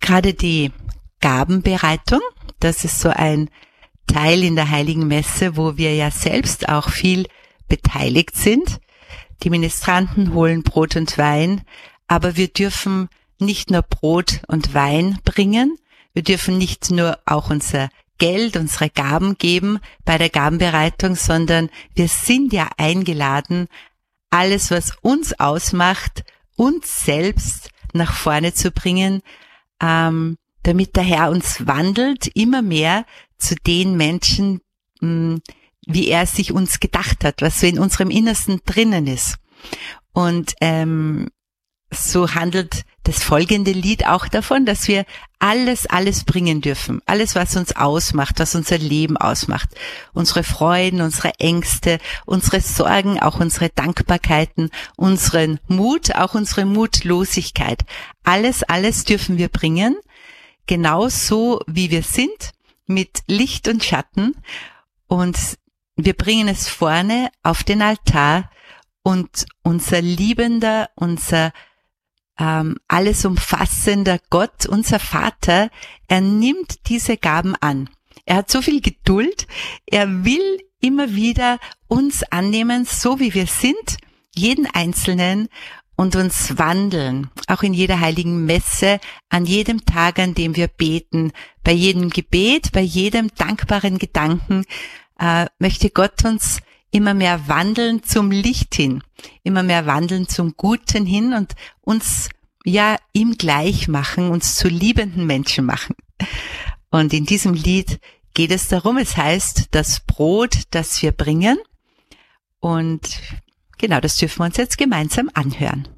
Gerade die Gabenbereitung, das ist so ein Teil in der Heiligen Messe, wo wir ja selbst auch viel beteiligt sind. Die Ministranten holen Brot und Wein, aber wir dürfen nicht nur Brot und Wein bringen, wir dürfen nicht nur auch unser Geld, unsere Gaben geben bei der Gabenbereitung, sondern wir sind ja eingeladen, alles, was uns ausmacht, uns selbst nach vorne zu bringen, damit der Herr uns wandelt, immer mehr zu den Menschen, wie er sich uns gedacht hat, was so in unserem Innersten drinnen ist. Und so handelt das folgende Lied auch davon, dass wir alles bringen dürfen. Alles, was uns ausmacht, was unser Leben ausmacht. Unsere Freuden, unsere Ängste, unsere Sorgen, auch unsere Dankbarkeiten, unseren Mut, auch unsere Mutlosigkeit. Alles dürfen wir bringen, genauso wie wir sind, mit Licht und Schatten. Und wir bringen es vorne auf den Altar und unser liebender, unser alles umfassender Gott, unser Vater, er nimmt diese Gaben an. Er hat so viel Geduld, er will immer wieder uns annehmen, so wie wir sind, jeden Einzelnen, und uns wandeln, auch in jeder heiligen Messe, an jedem Tag, an dem wir beten, bei jedem Gebet, bei jedem dankbaren Gedanken, möchte Gott uns immer mehr wandeln zum Licht hin, immer mehr wandeln zum Guten hin und uns ja ihm gleich machen, uns zu liebenden Menschen machen. Und in diesem Lied geht es darum, es heißt, das Brot, das wir bringen. Und genau, das dürfen wir uns jetzt gemeinsam anhören.